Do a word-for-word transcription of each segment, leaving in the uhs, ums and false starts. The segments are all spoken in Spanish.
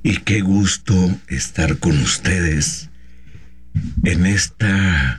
Y qué gusto estar con ustedes en esta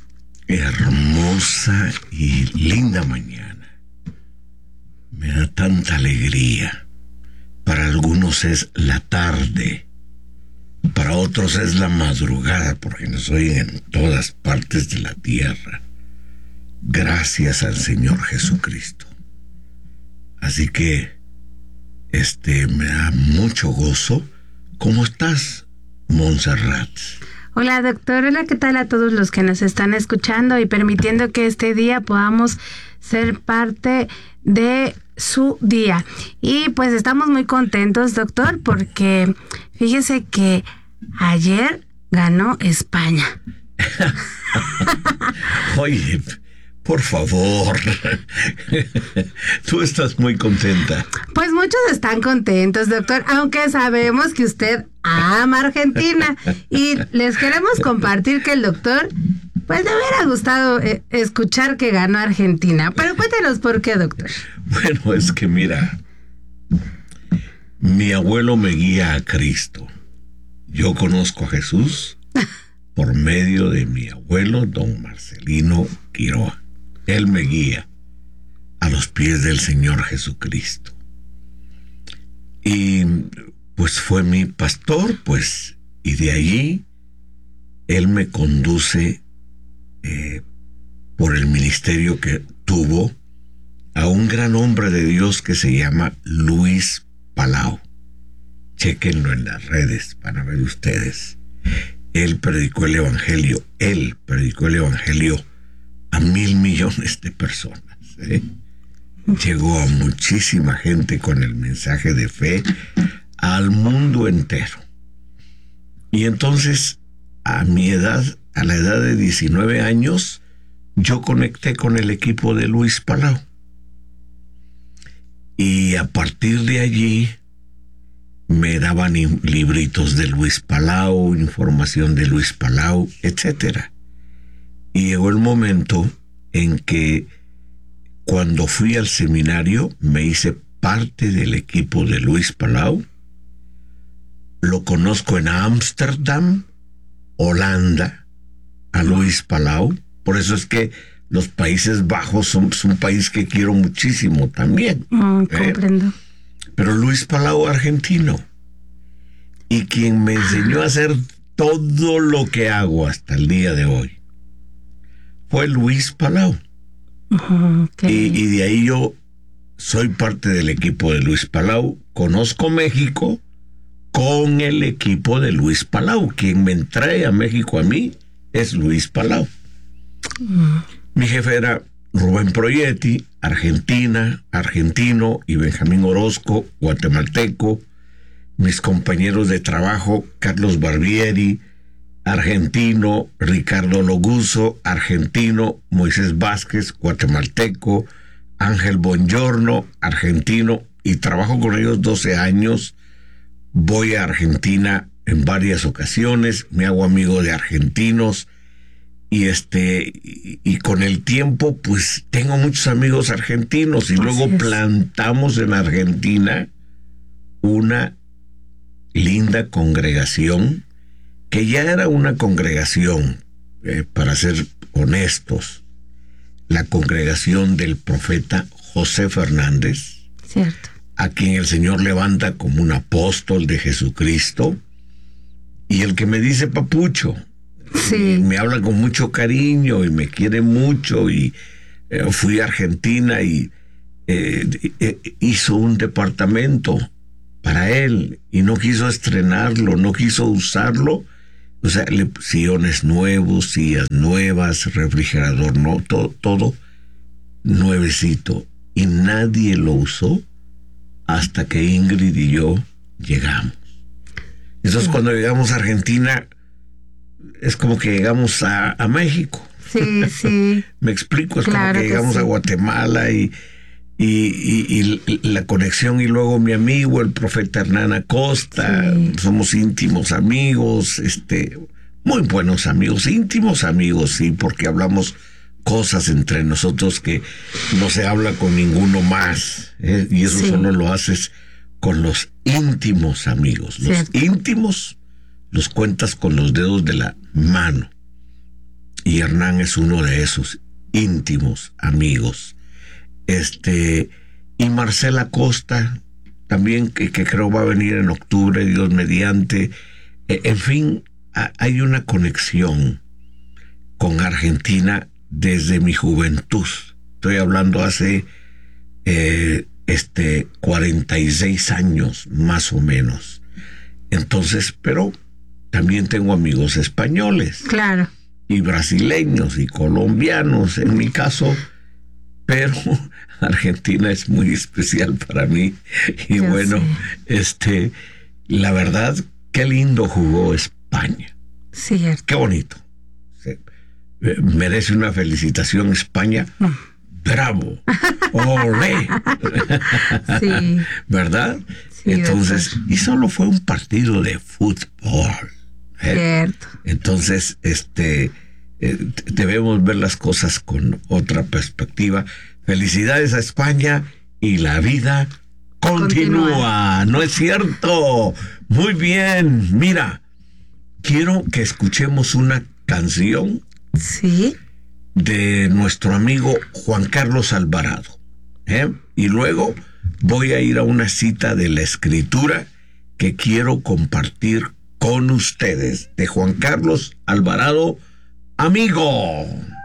hermosa y linda mañana. Me da tanta alegría. Para algunos es la tarde, para otros es la madrugada, porque nos oyen en todas partes de la tierra. Gracias al Señor Jesucristo. Así que este me da mucho gozo. ¿Cómo estás, Montserrat? Hola, doctor. Hola, ¿qué tal a todos los que nos están escuchando y permitiendo que este día podamos ser parte de su día? Y pues estamos muy contentos, doctor, porque fíjese que ayer ganó España. Oye, por favor, tú estás muy contenta. Pues muchos están contentos, doctor, aunque sabemos que usted ama Argentina y les queremos compartir que el doctor, pues le hubiera gustado eh, escuchar que ganó Argentina. Pero cuéntenos por qué, doctor. Bueno, es que mira, mi abuelo me guía a Cristo. Yo conozco a Jesús por medio de mi abuelo, don Marcelino Quiroa. Él me guía a los pies del Señor Jesucristo. Y pues fue mi pastor, pues, y de allí él me conduce eh, por el ministerio que tuvo a un gran hombre de Dios que se llama Luis Palau. Chéquenlo en las redes para ver ustedes. Él predicó el evangelio, él predicó el evangelio a mil millones de personas, ¿eh? Llegó a muchísima gente con el mensaje de fe al mundo entero. Y entonces, a mi edad, a la edad de diecinueve años, yo conecté con el equipo de Luis Palau. Y a partir de allí me daban libritos de Luis Palau, información de Luis Palau, etcétera. Y llegó el momento en que cuando fui al seminario me hice parte del equipo de Luis Palau. Lo conozco en Ámsterdam, Holanda, a Luis Palau. Por eso es que los Países Bajos son, son un país que quiero muchísimo también. Oh, comprendo. ¿eh? Pero Luis Palau, argentino. Y quien me enseñó a hacer todo lo que hago hasta el día de hoy fue Luis Palau. Okay. Y, y de ahí yo soy parte del equipo de Luis Palau. Conozco México con el equipo de Luis Palau. Quien me trae a México a mí es Luis Palau. Uh-huh. Mi jefe era Rubén Proietti, Argentina, argentino, y Benjamín Orozco, guatemalteco. Mis compañeros de trabajo, Carlos Barbieri, argentino, Ricardo Loguso, argentino, Moisés Vázquez, guatemalteco, Ángel Bongiorno, argentino, y trabajo con ellos doce años. Voy a Argentina en varias ocasiones, me hago amigo de argentinos, y este y, y con el tiempo pues tengo muchos amigos argentinos, y Así luego es. plantamos en Argentina una linda congregación, que ya era una congregación, eh, para ser honestos, la congregación del profeta José Fernández, cierto, a quien el Señor levanta como un apóstol de Jesucristo, y el que me dice papucho, sí. me habla con mucho cariño y me quiere mucho, y eh, fui a Argentina y eh, eh, hizo un departamento para él y no quiso estrenarlo, no quiso usarlo. O sea, le, sillones nuevos, sillas nuevas, refrigerador, no, todo, todo nuevecito. Y nadie lo usó hasta que Ingrid y yo llegamos. Entonces, sí. cuando llegamos a Argentina, es como que llegamos a, a México. Sí, sí. Me explico, es claro como que llegamos que sí. a Guatemala y, y, y, y la conexión, y luego mi amigo, el profeta Hernán Acosta, sí. somos íntimos amigos, este, muy buenos amigos, íntimos amigos, sí, porque hablamos cosas entre nosotros que no se habla con ninguno más, ¿eh? Y eso sí. solo lo haces con los íntimos amigos. Los Cierto. íntimos los cuentas con los dedos de la mano. Y Hernán es uno de esos íntimos amigos. Este, y Marcela Costa, también, que, que creo va a venir en octubre, Dios mediante. Eh, en fin, a, hay una conexión con Argentina desde mi juventud. Estoy hablando hace eh, este cuarenta y seis años, más o menos. Entonces, pero también tengo amigos españoles. Claro. Y brasileños y colombianos, en mi caso, pero Argentina es muy especial para mí. Y Yo bueno, sé. este, la verdad, qué lindo jugó España. Cierto. Qué bonito. Se- eh, merece una felicitación España. Mm. Bravo. Olé. Sí. ¿Verdad? Sí, Entonces, doctor. y solo fue un partido de fútbol. ¿eh? Cierto. Entonces, este, eh, debemos ver las cosas con otra perspectiva. Felicidades a España y la vida continúa. Continúa. ¿No es cierto? Muy bien. Mira, quiero que escuchemos una canción Sí. de nuestro amigo Juan Carlos Alvarado. ¿eh? Y luego voy a ir a una cita de la Escritura que quiero compartir con ustedes, de Juan Carlos Alvarado, amigo.